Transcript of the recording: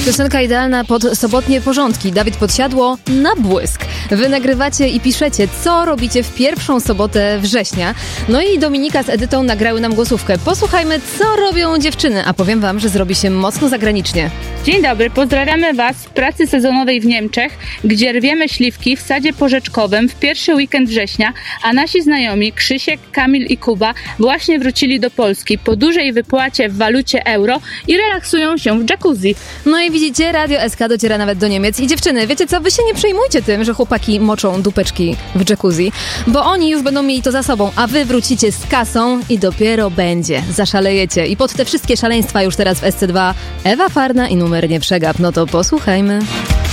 Piosenka idealna pod sobotnie porządki. Dawid Podsiadło na błysk. Wy nagrywacie i piszecie, co robicie w pierwszą sobotę września. No i Dominika z Edytą nagrały nam głosówkę. Posłuchajmy, co robią dziewczyny, a powiem wam, że zrobi się mocno zagranicznie. Dzień dobry, pozdrawiamy Was w pracy sezonowej w Niemczech, gdzie rwiemy śliwki w sadzie porzeczkowym w pierwszy weekend września, a nasi znajomi Krzysiek, Kamil i Kuba właśnie wrócili do Polski po dużej wypłacie w walucie euro i relaksują się w jacuzzi. No i widzicie, Radio SK dociera nawet do Niemiec. I dziewczyny, wiecie co, wy się nie przejmujcie tym, że chłopaki moczą dupeczki w jacuzzi, bo oni już będą mieli to za sobą, a wy wrócicie z kasą i dopiero będzie. Zaszalejecie. I pod te wszystkie szaleństwa już teraz w SC2 Ewa Farna i numer nie przegap. No to posłuchajmy.